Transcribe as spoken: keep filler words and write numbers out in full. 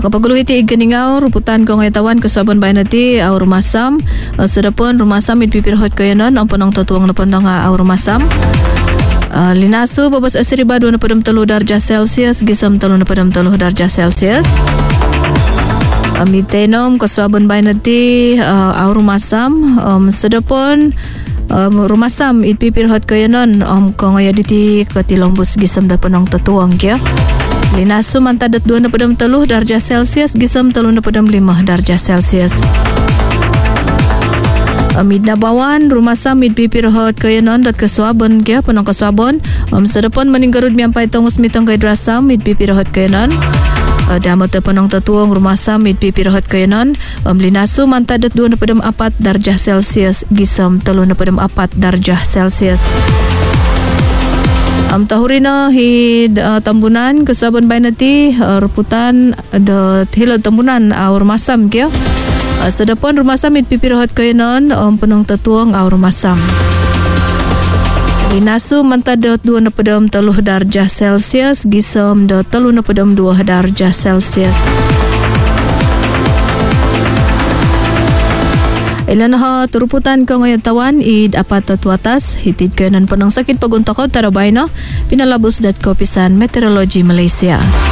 Kapaguluh iti iganingau ruputan ko ngayatawan kasabon bayan nati aur masam uh, sedapon rumasam itpipirhot kayanan ang panang tatuang na pandang aur masam. Uh, linasu babas asiriba dua na padam telu darjah Celsius gisam telu na padam telu darjah Celsius. Uh, mitenom kasabon bayan nati uh, aur masam um, sedapon Um, rumasam itpipirhot kayanan um, kung ngayaditi katilombus gisam da panang tatuang kya. Linasu mantadat dua na padam teluh darjah Celsius gisam telu na padam lima darjah Celsius. Amid na bawan rumasam itpipirhot kayanan dat kaswabon kya panang kaswabon um, sedapon maninggarud miampay tongos mitang kaidrasam itpipirhot kayanan. Uh, Damat panang tatuang rumasam itpipirhot kayanan um, linasu mantadat dua na padam apat darjah Celsius gisam telu na padam apat darjah Celsius. Am um, tahurina hid uh, tambunan kasabon bayan nati uh, ruputan da hilod tambunan aur masam kya. Uh, sedapon rumasam itpipirhot kayanan um, panang tatuang aur masam. Linasu mantadat dua na padam teluh darjah Celsius gisam da telu na padam dua darjah Celsius. Ilan ha turuputan ko ngayon tawan id apat at watas hitid kayo ng panang sakit pagunta ko tarabay no pinalabos dat ko pisan Meteorology Malaysia.